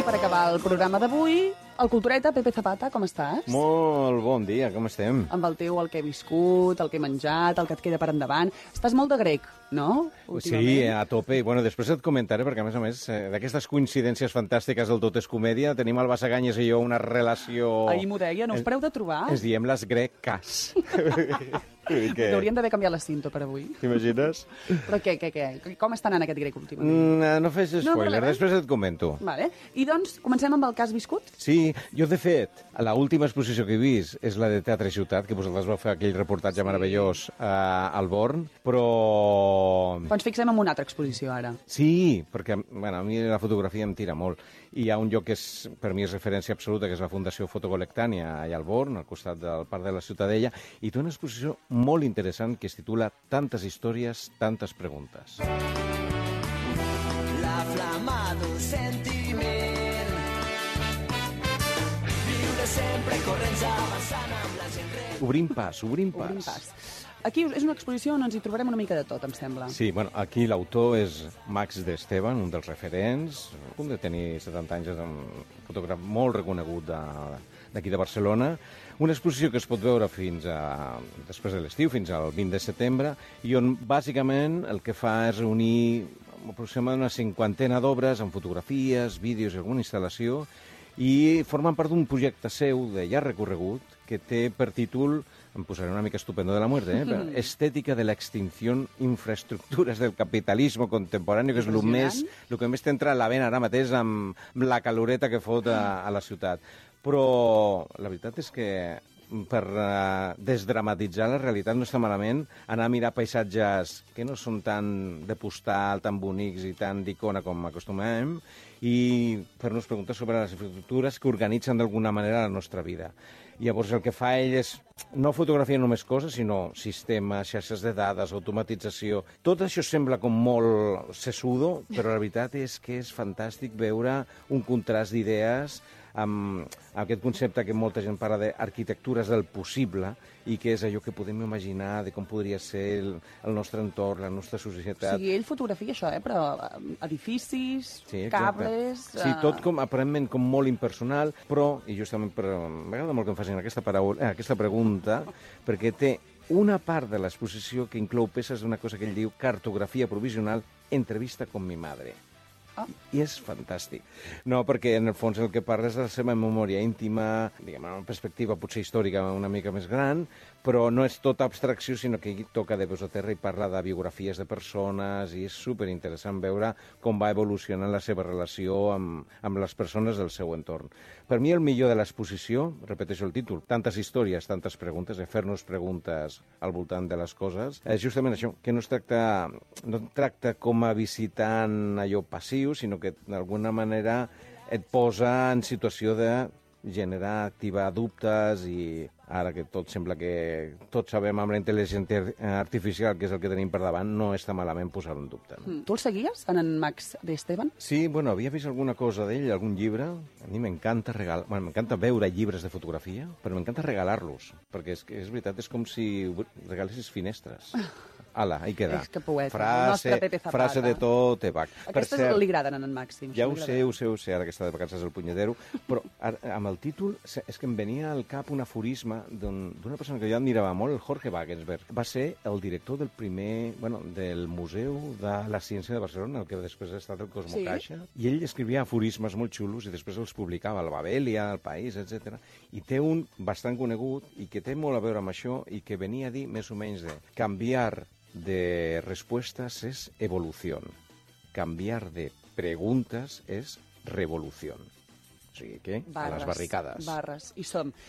I per acabar el programa d'avui, el Cultureta, Pepe Zapata, com estàs? Molt bon dia, com estem? Amb el teu, el que he viscut, el que he menjat, el que et queda per endavant. Estàs molt de grec, no? Sí, a tope. I bueno, després et comentaré, perquè a més, d'aquestes coincidències fantàstiques del Tot és Comèdia, tenim el Basaganyes i jo una relació... Ahir m'ho deia, no us pareu de trobar? Ens diem les greques. Hauríem d'haver canviat la cinta per avui. T'imagines? Però què? Com està anant aquest grec últimament? No fes spoiler, després et comento. Vale. I doncs, comencem amb el que has viscut? Sí, jo de fet, l'última exposició que he vist és la de Teatre Ciutat, que vosaltres vau fer aquell reportatge meravellós al Born, però... Però ens fixem en una altra exposició ara. Sí, perquè bueno, a mi la fotografia em tira molt. I hi ha un lloc que per mi és referència absoluta, que és la Fundació Fotocolectània, allà al Born, al costat del Parc de la Ciutadella, i té una exposició molt interessant que es titula Tantes històries, tantes preguntes. La flama d'un sentiment, viure sempre corrents avançant amb la gent res. Obrim pas. Obrim pas. Aquí és una exposició on ens hi trobarem una mica de tot, em sembla. Sí, bueno, aquí l'autor és Max d'Esteban, un dels referents, a punt de tenir 70 anys, és un fotògraf molt reconegut d'aquí de Barcelona. Una exposició que es pot veure després de l'estiu, fins al 20 de setembre, i on bàsicament el que fa és reunir aproximadament una 50 d'obres amb fotografies, vídeos i alguna instal·lació, i formen part d'un projecte seu de llarg recorregut que té per títol, em posaré una mica estupendo de la muerte, Estética de la extinción, infraestructuras del capitalismo contemporáneo, que és el que més t'entra a la vena ara mateix amb la caloreta que fot a la ciutat. Però la veritat és que per desdramatitzar la realitat no està malament anar a mirar paisatges que no són tan de postal, tan bonics i tan d'icona com acostumem, i fer-nos preguntes sobre les infraestructures que organitzen d'alguna manera la nostra vida. Llavors el que fa ell és no fotografia només coses, sinó sistemes, xarxes de dades, automatització. Tot això sembla com molt sesudo, però la veritat és que és fantàstic veure un contrast d'idees amb aquest concepte que molta gent parla d'arquitectures del possible i que és allò que podem imaginar de com podria ser el nostre entorn, la nostra societat. O sigui, ell fotografia això, però edificis, sí, cables... Sí, tot com, aparentment com molt impersonal, però, i justament m'agrada molt que em facin aquesta pregunta, perquè té una part de l'exposició que inclou peces d'una cosa que ell diu cartografia provisional, entrevista con mi madre. I és fantàstic. No, perquè en el fons el que parla és de la seva memòria íntima, diguem, en una perspectiva potser històrica una mica més gran, però no és tota abstracció, sinó que ell toca de peus a terra i parla de biografies de persones, i és superinteressant veure com va evolucionant la seva relació amb les persones del seu entorn. Per mi el millor de l'exposició, repeteixo el títol, tantes històries, tantes preguntes, fer-nos preguntes al voltant de les coses, és justament això, que no tracta com a visitant allò passiu, sinó que d'alguna manera et posa en situació de generar, activar dubtes, i ara que tot sembla que tots sabem amb la intel·ligència artificial que és el que tenim per davant, no està malament posar en dubte. No? Tu el seguies, en Max d'Esteban? Sí, bueno, havia vist alguna cosa d'ell, algun llibre. A mi m'encanta m'encanta veure llibres de fotografia, però m'encanta regalar-los, perquè és veritat, és com si regalessis finestres. Ala, ahí queda. És que poeta, el nostre Pepe Zapata. Frase de tot, Bach. Aquestes li agraden en Màxim. Ja ho sé, ara que està de vacances al punyedero, però amb el títol és que em venia al cap un aforisme d'una persona que jo admirava molt, el Jorge Wagensberg. Va ser el director del Museu de la Ciència de Barcelona, el que després ha estat el Cosmocaixa, i ell escrivia aforismes molt xulos i després els publicava al Babelia, al País, etc. I té un bastant conegut i que té molt a veure amb això i que venia a dir més o menys de canviar de respuestas es evolución. Cambiar de preguntas es revolución. O sigui que, a les barricades. Barres, hi som.